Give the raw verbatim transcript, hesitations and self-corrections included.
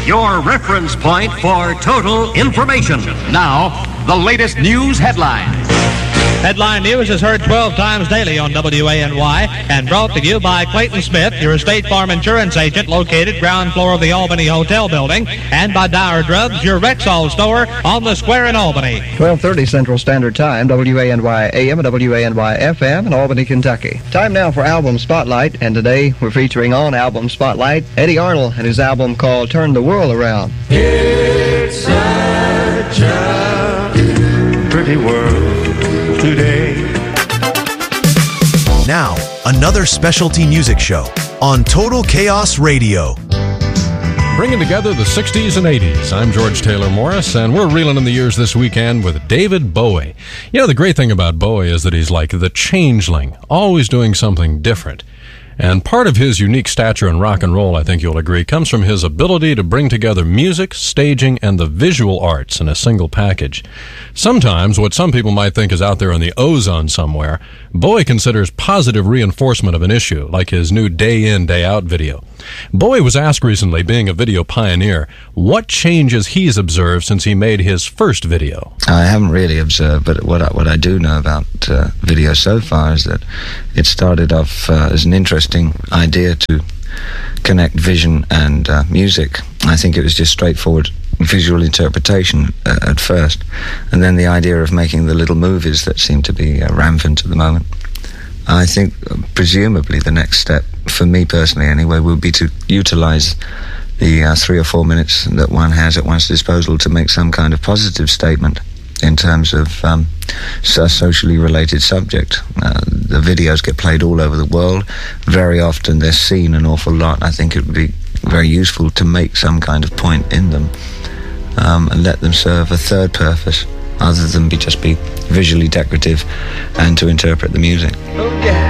your reference point for total information. Now, the latest news headlines. Headline News is heard twelve times daily on W A N Y and brought to you by Clayton Smith, your State Farm insurance agent located ground floor of the Albany Hotel building, and by Dower Drugs, your Rexall store on the square in Albany. twelve thirty Central Standard Time, W A N Y A M and W A N Y F M in Albany, Kentucky. Time now for Album Spotlight, and today we're featuring on Album Spotlight Eddie Arnold and his album called Turn the World Around. It's such a pretty world today. Now, another specialty music show on Total Chaos Radio. Bringing together the sixties and eighties. I'm George Taylor Morris, and we're reeling in the years this weekend with David Bowie. You know, the great thing about Bowie is that he's like the changeling, always doing something different. And part of his unique stature in rock and roll, I think you'll agree, comes from his ability to bring together music, staging, and the visual arts in a single package. Sometimes, what some people might think is out there in the ozone somewhere, Bowie considers positive reinforcement of an issue, like his new Day In, Day Out video. Bowie was asked recently, being a video pioneer, what changes he's observed since he made his first video. I haven't really observed, but what I, what I do know about uh, video so far is that it started off uh, as an interesting idea to connect vision and uh, music. I think it was just straightforward visual interpretation uh, at first, and then the idea of making the little movies that seem to be uh, rampant at the moment. I think uh, presumably the next step, for me personally anyway, will be to utilize the uh, three or four minutes that one has at one's disposal to make some kind of positive statement in terms of um, a socially related subject. Uh, the videos get played all over the world. Very often they're seen an awful lot. I think it would be very useful to make some kind of point in them um, and let them serve a third purpose other than be just be visually decorative and to interpret the music. Oh, yeah.